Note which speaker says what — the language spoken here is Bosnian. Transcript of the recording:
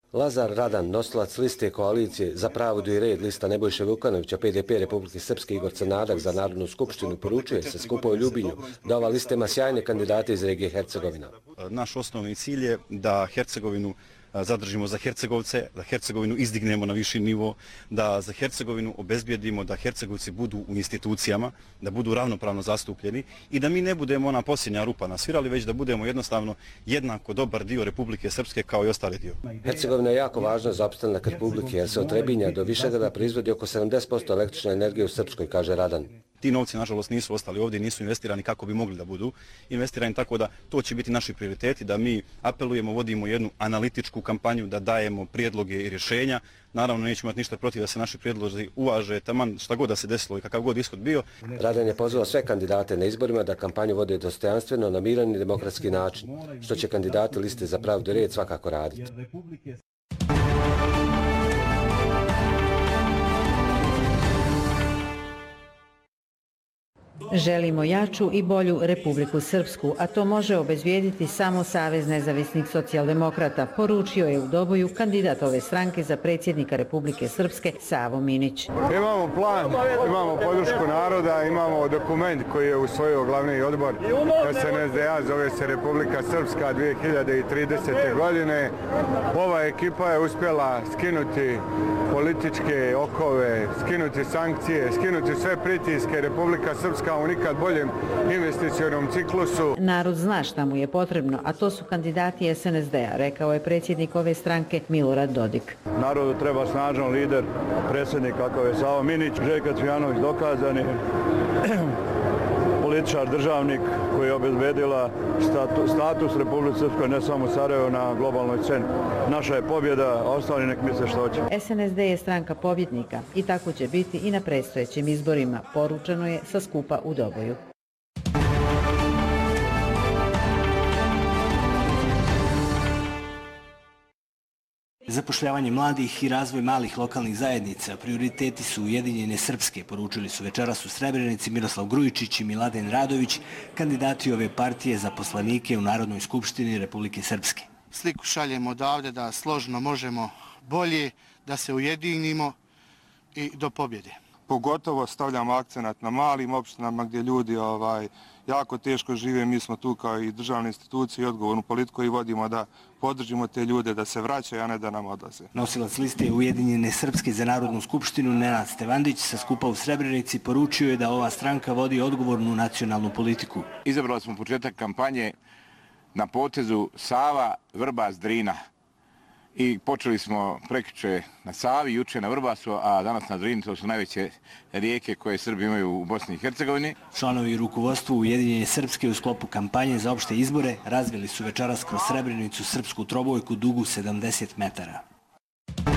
Speaker 1: Lazar Radan, nosilac liste koalicije Za pravdu i red lista Nebojše Vukanovića, PDP Republike Srpske Igor Crnadak za Narodnu skupštinu, poručuje se skupo u Ljubinju da ova lista ima sjajne kandidate iz regije Hercegovina.
Speaker 2: Naš osnovni cilj je da Hercegovinu zadržimo za Hercegovce, da Hercegovinu izdignemo na viši nivo, da za Hercegovinu obezbijedimo da Hercegovci budu u institucijama, da budu ravnopravno zastupljeni i da mi ne budemo ona posljednja rupa na svirali, već da budemo jednostavno jednako dobar dio Republike Srpske kao i ostali dio.
Speaker 1: Hercegovina je jako važna za opstanak Republike jer se od Trebinja do Višegrada proizvodi oko 70% električne energije u Srpskoj, kaže Radan.
Speaker 2: Ti novci, nažalost, nisu ostali ovdje, nisu investirani kako bi mogli da budu investirani, tako da to će biti naši prioriteti, da mi apelujemo, vodimo jednu analitičku kampanju, da dajemo prijedloge i rješenja. Naravno, nećemo imati ništa protiv da se naši prijedlozi uvaže, taman šta god da se desilo i kakav god ishod bio.
Speaker 1: Radan je pozvao sve kandidate na izborima da kampanju vode dostojanstveno, na miran i demokratski način, što će kandidati liste Za pravdu i red svakako raditi.
Speaker 3: Želimo jaču i bolju Republiku Srpsku, a to može obezbijediti samo Savez nezavisnih socijaldemokrata, poručio je u Doboju kandidat ove stranke za predsjednika Republike Srpske Savo Minić.
Speaker 4: Imamo plan, imamo podršku naroda, imamo dokument koji je usvojio glavni odbor SNSD-a, zove se Republika Srpska 2030. godine. Ova ekipa je uspjela skinuti političke okove, skinuti sankcije, skinuti sve pritiske. Republika Srpska u nikad boljem investicionom ciklusu.
Speaker 3: Narod zna šta mu je potrebno, a to su kandidati SNSD-a, rekao je predsjednik ove stranke Milorad Dodik.
Speaker 4: Narodu treba snažan lider, predsjednik kakav je Savo Minić, Željko Cvijanović dokazani političar, državnik koji je obezbedila status Republike Srpske ne samo Sarajevo na globalnoj sceni. Naša je pobjeda, a ostali nek misle što hoće.
Speaker 3: SNSD je stranka pobjednika i tako će biti i na predstojećim izborima, poručeno je sa skupa u Doboju.
Speaker 5: Zapošljavanje mladih i razvoj malih lokalnih zajednica prioriteti su Ujedinjene Srpske, poručili su večeras u Srebrenici Miroslav Grujičić i Miladin Radović, kandidati ove partije za poslanike u Narodnoj skupštini Republike Srpske.
Speaker 6: Sliku šaljemo odavde da složno možemo bolje, da se ujedinimo i do pobjede.
Speaker 4: Pogotovo stavljamo akcenat na malim opštinama gdje ljudi jako teško žive. Mi smo tu kao i državne institucije i odgovornu politiku i vodimo da podržimo te ljude da se vraćaju, a ne da nam odlaze.
Speaker 5: Nosilac liste Ujedinjene Srpske za Narodnu skupštinu Nenad Stevandić sa skupa u Srebrenici poručio je da ova stranka vodi odgovornu nacionalnu politiku.
Speaker 7: Izabrali smo početak kampanje na potezu Sava, Vrbas, Drina. I počeli smo prekjuče na Savi, juče na Vrbasu, a danas na Drini. To su najveće rijeke koje Srbi imaju u Bosni i Hercegovini.
Speaker 5: Članovi rukovodstva Ujedinjene Srpske u sklopu kampanje za opšte izbore razvili su večeras kroz Srebrenicu srpsku trobojku dugu 70 metara.